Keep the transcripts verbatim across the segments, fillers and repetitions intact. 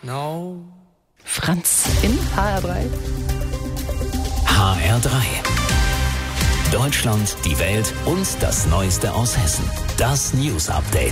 No. Franz in H R drei. H R drei. Deutschland, die Welt und das Neueste aus Hessen. Das News Update.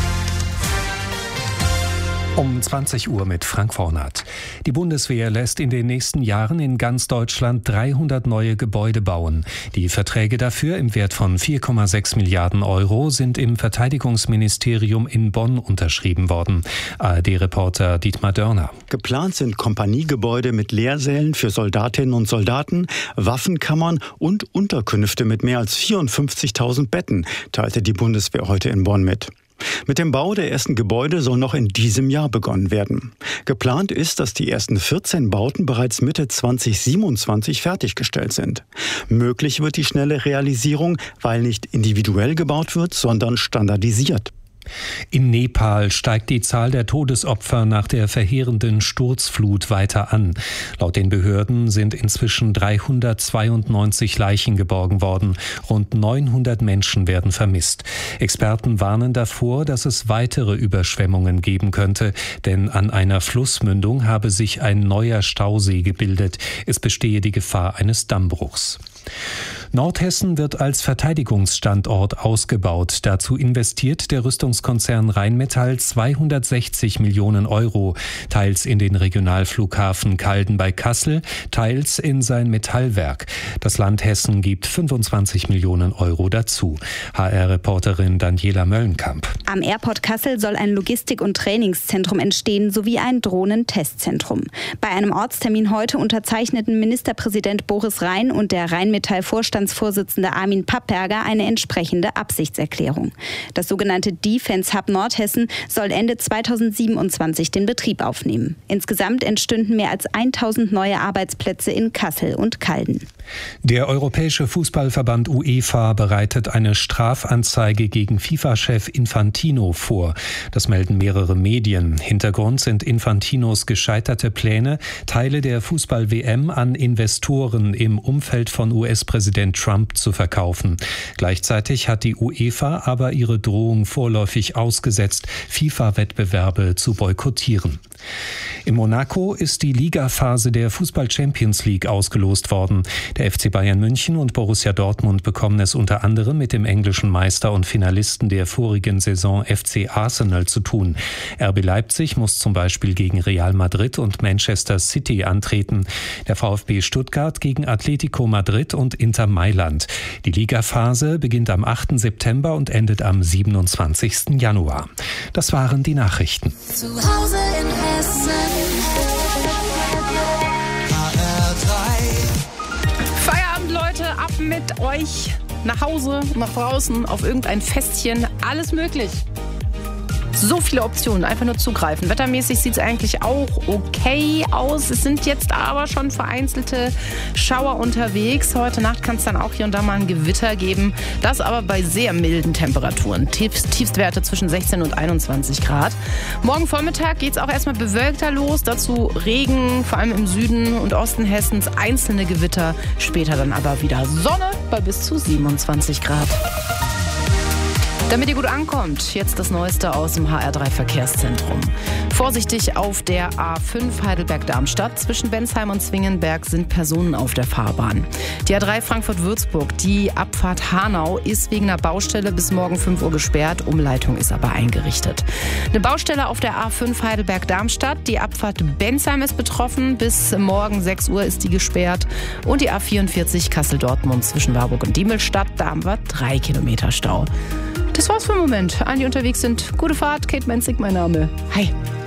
Um zwanzig Uhr mit Frank Vornat. Die Bundeswehr lässt in den nächsten Jahren in ganz Deutschland dreihundert neue Gebäude bauen. Die Verträge dafür im Wert von vier Komma sechs Milliarden Euro sind im Verteidigungsministerium in Bonn unterschrieben worden. A R D-Reporter Dietmar Dörner. Geplant sind Kompaniegebäude mit Lehrsälen für Soldatinnen und Soldaten, Waffenkammern und Unterkünfte mit mehr als vierundfünfzigtausend Betten, teilte die Bundeswehr heute in Bonn mit. Mit dem Bau der ersten Gebäude soll noch in diesem Jahr begonnen werden. Geplant ist, dass die ersten vierzehn Bauten bereits Mitte zweitausendsiebenundzwanzig fertiggestellt sind. Möglich wird die schnelle Realisierung, weil nicht individuell gebaut wird, sondern standardisiert. In Nepal steigt die Zahl der Todesopfer nach der verheerenden Sturzflut weiter an. Laut den Behörden sind inzwischen dreihundertzweiundneunzig Leichen geborgen worden. Rund neunhundert Menschen werden vermisst. Experten warnen davor, dass es weitere Überschwemmungen geben könnte, denn an einer Flussmündung habe sich ein neuer Stausee gebildet. Es bestehe die Gefahr eines Dammbruchs. Nordhessen wird als Verteidigungsstandort ausgebaut. Dazu investiert der Rüstungskonzern Rheinmetall zweihundertsechzig Millionen Euro, teils in den Regionalflughafen Calden bei Kassel, teils in sein Metallwerk. Das Land Hessen gibt fünfundzwanzig Millionen Euro dazu. H R-Reporterin Daniela Möllenkamp. Am Airport Kassel soll ein Logistik- und Trainingszentrum entstehen sowie ein Drohnentestzentrum. Bei einem Ortstermin heute unterzeichneten Ministerpräsident Boris Rhein und der Rheinmetall-Vorstandsvorsitzende Armin Papperger eine entsprechende Absichtserklärung. Das sogenannte Defense Hub Nordhessen soll Ende zweitausendsiebenundzwanzig den Betrieb aufnehmen. Insgesamt entstünden mehr als tausend neue Arbeitsplätze in Kassel und Calden. Der Europäische Fußballverband UEFA bereitet eine Strafanzeige gegen FIFA-Chef Infantino vor. Das melden mehrere Medien. Hintergrund sind Infantinos gescheiterte Pläne, Teile der Fußball-W M an Investoren im Umfeld von U S-Präsident Trump zu verkaufen. Gleichzeitig hat die UEFA aber ihre Drohung vorläufig ausgesetzt, FIFA-Wettbewerbe zu boykottieren. In Monaco ist die Ligaphase der Fußball-Champions League ausgelost worden. Der F C Bayern München und Borussia Dortmund bekommen es unter anderem mit dem englischen Meister und Finalisten der vorigen Saison F C Arsenal zu tun. R B Leipzig muss zum Beispiel gegen Real Madrid und Manchester City antreten. Der VfB Stuttgart gegen Atletico Madrid und Inter Mailand. Die Ligaphase beginnt am achten September und endet am siebenundzwanzigsten Januar. Das waren die Nachrichten. Zu Hause in Hessen. H R drei. Feierabend, Leute, ab mit euch nach Hause, nach draußen, auf irgendein Festchen, alles möglich. So viele Optionen, einfach nur zugreifen. Wettermäßig sieht es eigentlich auch okay aus. Es sind jetzt aber schon vereinzelte Schauer unterwegs. Heute Nacht kann es dann auch hier und da mal ein Gewitter geben. Das aber bei sehr milden Temperaturen. Tiefst, Tiefstwerte zwischen sechzehn und einundzwanzig Grad. Morgen Vormittag geht es auch erstmal bewölkter los. Dazu Regen, vor allem im Süden und Osten Hessens. Einzelne Gewitter. Später dann aber wieder Sonne bei bis zu siebenundzwanzig Grad. Damit ihr gut ankommt, jetzt das Neueste aus dem H R drei Verkehrszentrum. Vorsichtig auf der A fünf Heidelberg-Darmstadt. Zwischen Bensheim und Zwingenberg sind Personen auf der Fahrbahn. Die A drei Frankfurt-Würzburg, die Abfahrt Hanau, ist wegen einer Baustelle bis morgen fünf Uhr gesperrt. Umleitung ist aber eingerichtet. Eine Baustelle auf der A fünf Heidelberg-Darmstadt. Die Abfahrt Bensheim ist betroffen. Bis morgen sechs Uhr ist die gesperrt. Und die A vierundvierzig Kassel-Dortmund zwischen Warburg und Diemelstadt. Da haben wir drei Kilometer Stau. Das war's für den Moment. Allen, die unterwegs sind, gute Fahrt. Kate Menzig, mein Name. Hi.